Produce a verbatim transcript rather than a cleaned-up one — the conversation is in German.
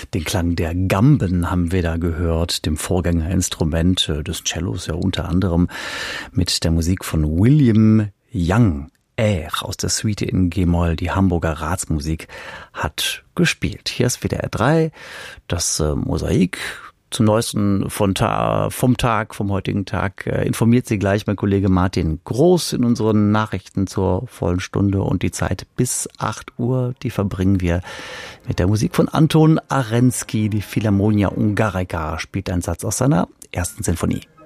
Den Klang der Gamben haben wir da gehört, dem Vorgängerinstrument des Cellos, ja unter anderem mit der Musik von William Young. Ech aus der Suite in G-Moll, die Hamburger Ratsmusik, hat gespielt. Hier ist W D R drei, das äh, Mosaik. Zum Neuesten von Ta- vom Tag, vom heutigen Tag, äh, informiert Sie gleich mein Kollege Martin Groß in unseren Nachrichten zur vollen Stunde, und die Zeit bis acht Uhr, die verbringen wir mit der Musik von Anton Arensky. Die Philharmonia Ungarica spielt einen Satz aus seiner ersten Sinfonie.